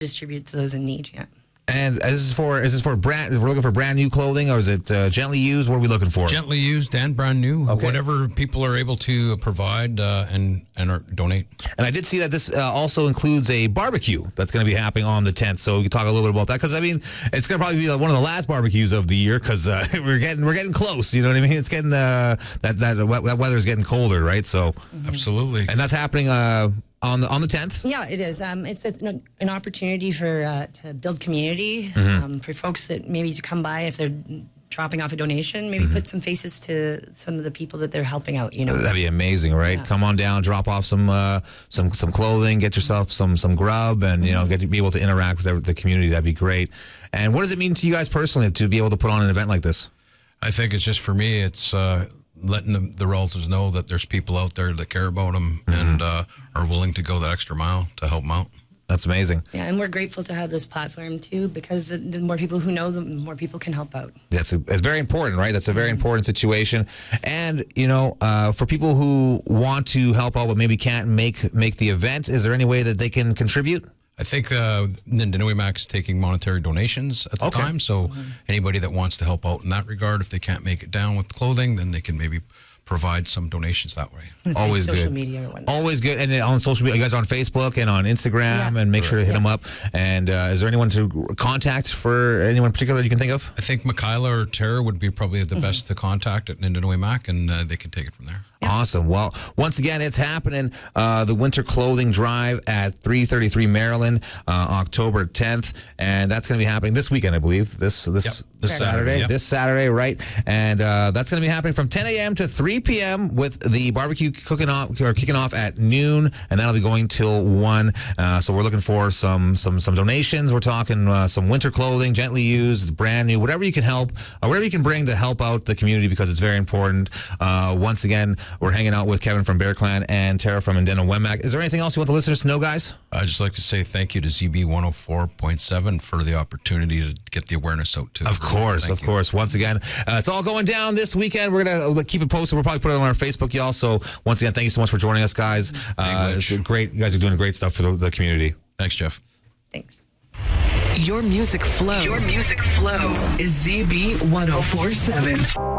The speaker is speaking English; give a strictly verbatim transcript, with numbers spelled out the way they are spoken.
distribute to those in need. Yeah. And is this for is this for brand? We're looking for brand new clothing, or is it uh, gently used? What are we looking for? Gently used and brand new. Okay. Whatever people are able to provide uh, and and are, donate. And I did see that this uh, also includes a barbecue that's going to be happening on the tenth. So we can talk a little bit about that, because I mean it's going to probably be like one of the last barbecues of the year, because uh, we're getting we're getting close. You know what I mean? It's getting uh, that that that weather is getting colder, right? So mm-hmm. Absolutely. And that's happening. Uh, On the on the tenth? Yeah, it is. Um, it's a, an opportunity for uh, to build community, mm-hmm. um, for folks that maybe to come by if they're dropping off a donation, maybe mm-hmm. put some faces to some of the people that they're helping out. You know, that'd be amazing, right? Yeah. Come on down, drop off some uh, some some clothing, get yourself some some grub, and you know get to be able to interact with the community. That'd be great. And what does it mean to you guys personally to be able to put on an event like this? I think it's just, for me, it's uh, letting the, the relatives know that there's people out there that care about them mm-hmm. and uh, are willing to go that extra mile to help them out. That's amazing. Yeah, and we're grateful to have this platform too, because the, the more people who know, the more people can help out. That's a, it's very important, right? That's a very important situation. And you know, uh, for people who want to help out but maybe can't make make the event, is there any way that they can contribute? I think uh, Nindinui Mac's taking monetary donations at the okay. time, so mm-hmm. anybody that wants to help out in that regard, if they can't make it down with clothing, then they can maybe provide some donations that way. Always social good. Media or whatnot. Always good. And on social media, you guys are on Facebook and on Instagram, yeah. and make sure to hit yeah. them up. And uh, is there anyone to contact for anyone in particular that you can think of? I think Michaela or Tara would be probably the mm-hmm. best to contact at Nindinui Mac, and uh, they can take it from there. Yeah. Awesome. Well, once again, it's happening. Uh, the Winter Clothing Drive at three thirty-three Maryland, uh, October tenth, and that's going to be happening this weekend, I believe. This this yep. this Saturday, Saturday yep. this Saturday, right? And uh, that's going to be happening from ten a.m. to three p.m. with the barbecue cooking off or kicking off at noon, and that'll be going till one. Uh, so we're looking for some some some donations. We're talking uh, some winter clothing, gently used, brand new, whatever you can help, or whatever you can bring to help out the community, because it's very important. Uh, once again, we're hanging out with Kevin from Bear Clan and Tara from Nindinui Mac. Is there anything else you want the listeners to know, guys? I'd just like to say thank you to Z B one oh four point seven for the opportunity to get the awareness out too. Of course, thank of you. course. Once again, uh, it's all going down this weekend. We're going to keep it posted. We'll probably put it on our Facebook, y'all. So once again, thank you so much for joining us, guys. Uh, it's great. You guys are doing great stuff for the, the community. Thanks, Jeff. Thanks. Your music flow. Your music flow is Z B one oh four point seven.